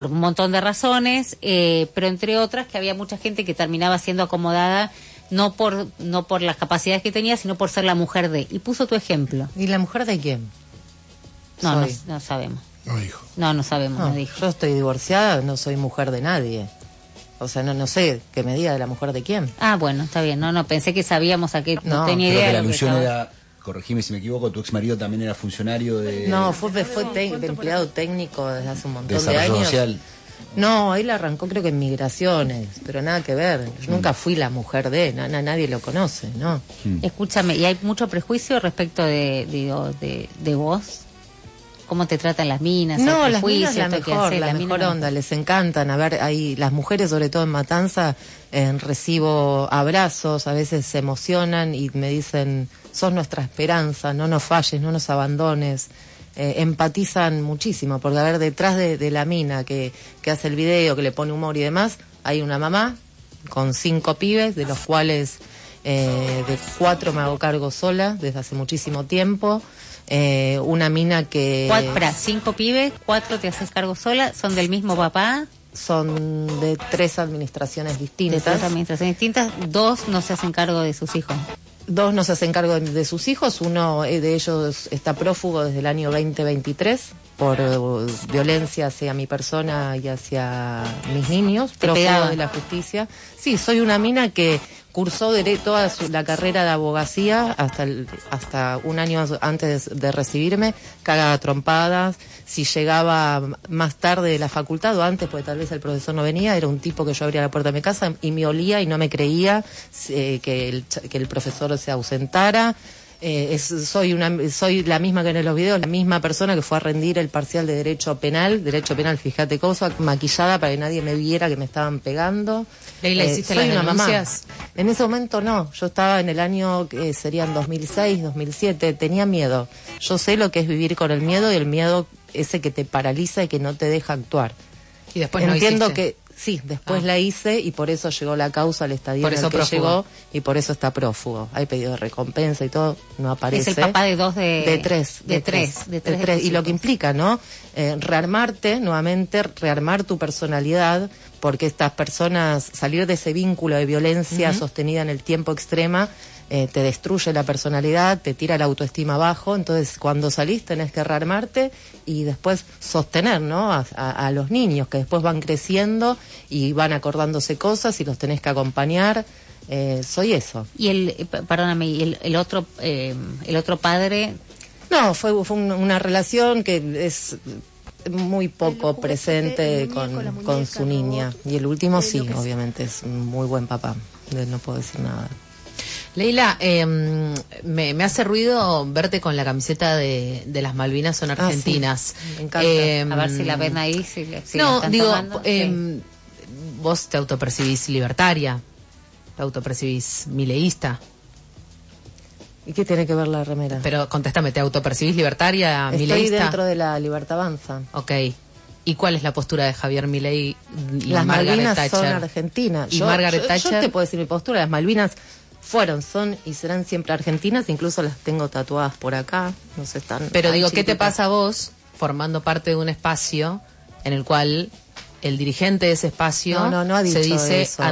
un montón de razones, pero entre otras que había mucha gente que terminaba siendo acomodada no por las capacidades que tenía, sino por ser la mujer de. Y puso tu ejemplo. ¿Y la mujer de quién? No sabemos. No dijo. No sabemos, no dijo. Yo estoy divorciada, no soy mujer de nadie. O sea, no sé que me diga de la mujer de quién. Ah, bueno, está bien. No, pensé que sabíamos a qué. No tenía creo idea. Que la de lo alusión que era, corregime si me equivoco, tu ex marido también era funcionario de... No, fue empleado técnico desde hace un montón de desarrollo años. social. No, él arrancó creo que en migraciones, pero nada que ver. Yo nunca fui la mujer de, nadie lo conoce, ¿no? Escúchame, ¿y hay mucho prejuicio respecto de vos? ¿Cómo te tratan las minas? No, ¿El las prejuicio, minas la mejor onda, les encantan. A ver, ahí las mujeres, sobre todo en Matanza, recibo abrazos, a veces se emocionan y me dicen, sos nuestra esperanza, no nos falles, no nos abandones. Empatizan muchísimo, porque a ver, detrás de la mina que hace el video, que le pone humor y demás, hay una mamá con 5 pibes, de los cuales de 4 me hago cargo sola desde hace muchísimo tiempo. Una mina que... 5 pibes, 4 te haces cargo sola, ¿son del mismo papá? Son de 3 administraciones distintas. 2 no se hacen cargo de sus hijos. 2 no se hacen cargo de sus hijos, uno de ellos está prófugo desde el año 2023 por violencia hacia mi persona y hacia mis niños, prófugo de la justicia. Sí, soy una mina que cursó toda la carrera de abogacía hasta un año antes de recibirme, cagaba trompadas. Si llegaba más tarde de la facultad o antes, porque tal vez el profesor no venía, era un tipo que yo abría la puerta de mi casa y me olía y no me creía que el profesor se ausentara. Soy la misma que en los videos, la misma persona que fue a rendir el parcial de derecho penal, fíjate cosa, maquillada para que nadie me viera que me estaban pegando. ¿Leila, hiciste las denuncias? En ese momento no, yo estaba en el año que serían 2006, 2007, tenía miedo. Yo sé lo que es vivir con el miedo y el miedo ese que te paraliza y que no te deja actuar. Y después entiendo que sí, después la hice y por eso llegó la causa al estadio en el que llegó y por eso está prófugo. Hay pedido de recompensa y todo, no aparece. Es el papá de 2 de 3. De 3. Y lo que implica, ¿no? Rearmarte nuevamente, rearmar tu personalidad, porque estas personas, salir de ese vínculo de violencia sostenida en el tiempo extrema, te destruye la personalidad, te tira la autoestima abajo. Entonces cuando salís tenés que rearmarte y después sostener, ¿no? A los niños que después van creciendo y van acordándose cosas y los tenés que acompañar. Soy eso. Y el otro padre. No, fue una relación que es muy poco presente con su niña. Y el último sí, obviamente es un muy buen papá. No puedo decir nada. Leila, me hace ruido verte con la camiseta de las Malvinas son argentinas. Sí, me encanta. A ver si la ven ahí. Si no, digo, sí. Vos te autopercibís libertaria, te autopercibís mileísta. ¿Y qué tiene que ver la remera? Pero contéstame, ¿te autopercibís libertaria, mileísta? Estoy dentro de la Libertad Avanza. Ok. ¿Y cuál es la postura de Javier Milei y las Margaret Malvinas Thatcher? Son argentinas. ¿Y Margaret Thatcher? Yo te puedo decir mi postura. Las Malvinas son y serán siempre argentinas. Incluso las tengo tatuadas por acá. No sé, están. Pero digo, ¿qué te pasa a vos formando parte de un espacio en el cual el dirigente de ese espacio no ha dicho se dice eso.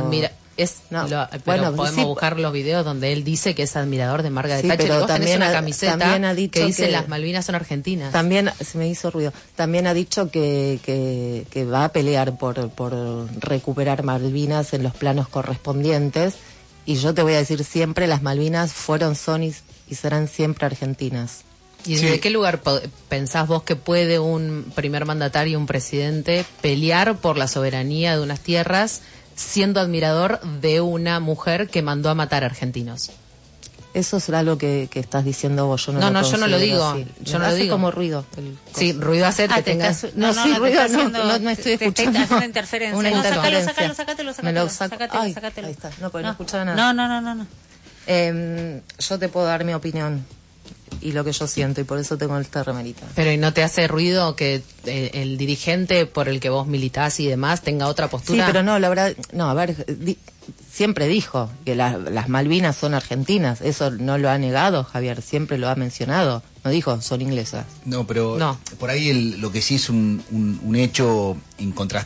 Pero podemos buscar los videos donde él dice que es admirador de Margaret Thatcher. Pero vos tenés una camiseta ha dicho que dice las Malvinas son argentinas. También se me hizo ruido. También ha dicho que va a pelear por recuperar Malvinas en los planos correspondientes. Y yo te voy a decir siempre, las Malvinas son y serán siempre argentinas. ¿Y desde qué lugar pensás vos que puede un primer mandatario, un presidente, pelear por la soberanía de unas tierras siendo admirador de una mujer que mandó a matar argentinos? Eso será lo que estás diciendo vos. Yo no, yo no lo digo. Así. Yo no lo digo. Como ruido. Sí, ruido hacer que tengas. No estoy escuchando. Te estás haciendo interferencia. Una interferencia. Sácatelo. Ahí está. No escuchaba nada. No. Yo te puedo dar mi opinión y lo que yo siento, y por eso tengo esta remerita. Pero ¿y no te hace ruido que el dirigente por el que vos militás y demás tenga otra postura? Sí, pero no, la verdad, no, a ver, siempre dijo que las Malvinas son argentinas, eso no lo ha negado Javier, siempre lo ha mencionado, no dijo son inglesas. No, pero por ahí lo que sí es un hecho